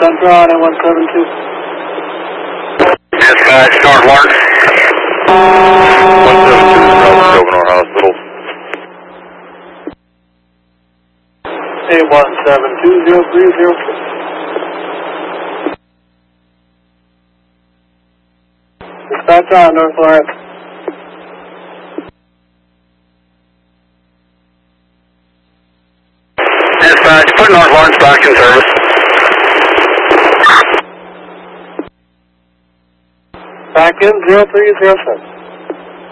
Central on 172. Dispatch, North Lawrence. 172 is Governor Hospital. 81720306. Dispatch on North Lawrence. Dispatch, put North Lawrence back in service. Back in 0307.